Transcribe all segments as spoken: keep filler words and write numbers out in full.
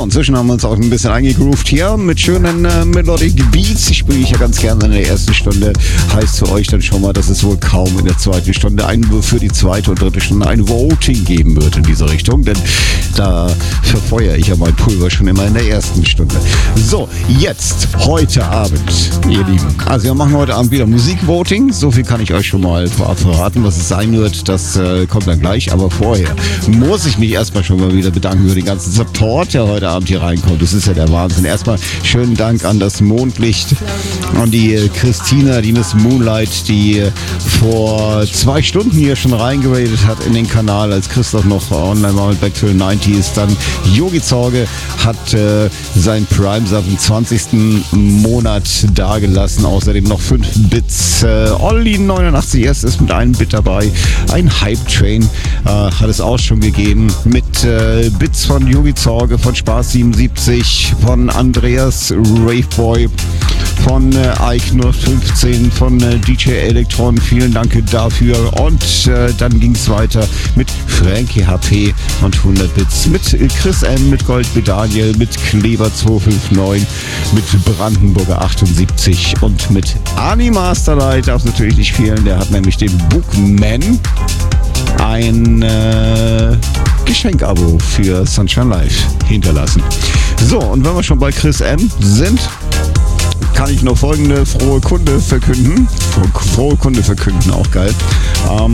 So, inzwischen haben wir uns auch ein bisschen eingegroovt hier mit schönen äh, Melodic Beats. Ich spiele ich ja ganz gerne in der ersten Stunde. Heißt für euch dann schon mal, dass es wohl kaum in der zweiten Stunde ein, für die zweite und dritte Stunde ein Voting geben wird in diese Richtung. Denn da verfeuere ich ja mein Pulver schon immer in der ersten Stunde. So, jetzt, heute Abend, ihr Lieben. Also wir machen heute Abend wieder Musikvoting. So viel kann ich euch schon mal vorab verraten, was es sein wird. Das äh, kommt dann gleich. Aber vorher muss ich mich erstmal schon mal wieder bedanken für den ganzen Support, der heute Abend hier reinkommt. Das ist ja der Wahnsinn. Erstmal schönen Dank an das Mondlicht, an die äh, Christina, die Miss Moonlight, die äh, vor zwei Stunden hier schon reingeradet hat in den Kanal, als Christoph noch online war mit Back to the neunziger. Dann Yogi Zorge hat äh, sein Prime Sub im zwanzigsten Monat dagelassen. Außerdem noch fünf Bits. Äh, Olli neunundachtzig S ist mit einem Bit dabei. Ein Hype Train äh, hat es auch schon gegeben. Mit äh, Bits von Yogi Zorge, von Spaß siebenundsiebzig, von Andreas Raveboy, von äh, Ike null fünfzehn, von äh, D J Electron. Vielen Dank dafür. Und äh, dann ging es weiter mit Frankie H P und hundert Bits. Mit Chris M, mit Gold Daniel, mit Kleber zwei fünf neun, mit Brandenburger achtundsiebzig und mit Animasterlight. Darf natürlich nicht fehlen. Der hat nämlich dem Bookman ein äh, Geschenkabo für Sunshine Live hinterlassen. So, und wenn wir schon bei Chris M sind, kann ich noch folgende frohe Kunde verkünden. Frohe Kunde verkünden, auch geil. Ähm,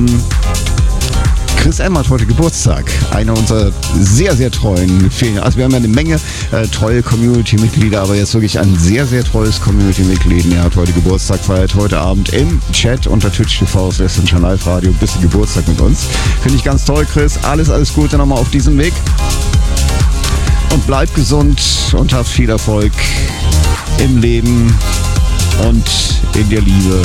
Chris M hat heute Geburtstag. Einer unserer sehr, sehr treuen, also wir haben ja eine Menge äh, treue Community-Mitglieder, aber jetzt wirklich ein sehr, sehr treues Community-Mitglied. Er hat heute Geburtstag, feiert heute Abend im Chat unter Twitch T V, das ist schon Live-Radio, ein bisschen Geburtstag mit uns. Finde ich ganz toll, Chris. Alles, alles Gute nochmal auf diesem Weg. Und bleib gesund und hab viel Erfolg im Leben und in der Liebe.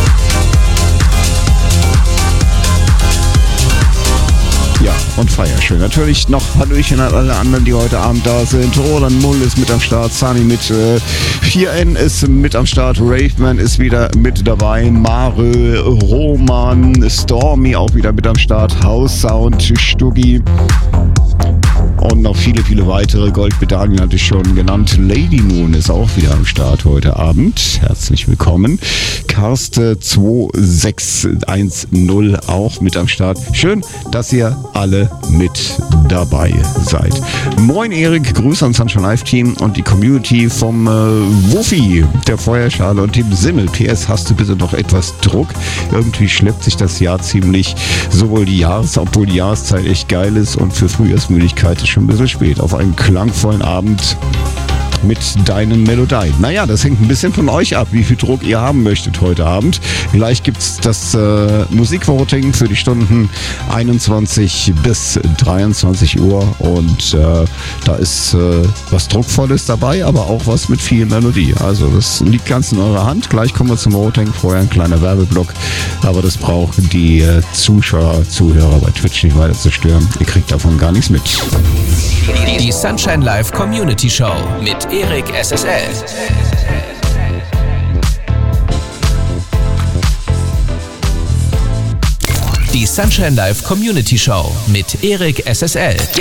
Ja, und feier schön. Natürlich noch Hallöchen an alle anderen, die heute Abend da sind. Roland Mull ist mit am Start, Sani mit äh, vier N ist mit am Start, Raveman ist wieder mit dabei, Mare, Roman, Stormy auch wieder mit am Start, House Sound, Stuggi. Und noch viele, viele weitere. Goldmedaillen hatte ich schon genannt. Lady Moon ist auch wieder am Start heute Abend. Herzlich willkommen. Karste zwei sechs eins null auch mit am Start. Schön, dass ihr alle mit dabei seid. Moin Erik, Grüße ans Sunshine Live Team und die Community vom äh, Wuffi, der Feuerschale und dem Simmel. P S, hast du bitte noch etwas Druck? Irgendwie schleppt sich das Jahr ziemlich. Sowohl die Jahres, obwohl die Jahreszeit echt geil ist und für Frühjahrsmüdigkeit ist schon ein bisschen spät. Auf einen klangvollen Abend mit deinen Melodien. Naja, das hängt ein bisschen von euch ab, wie viel Druck ihr haben möchtet heute Abend. Vielleicht gibt es das äh, Musikvoting für die Stunden einundzwanzig bis dreiundzwanzig Uhr und äh, da ist äh, was Druckvolles dabei, aber auch was mit viel Melodie. Also das liegt ganz in eurer Hand. Gleich kommen wir zum Voting. Vorher ein kleiner Werbeblock, aber das brauchen die äh, Zuschauer, Zuhörer bei Twitch nicht weiter zu stören. Ihr kriegt davon gar nichts mit. Die Sunshine Live Community Show mit Erik S S L. Die Sunshine Live Community Show mit Erik S S L.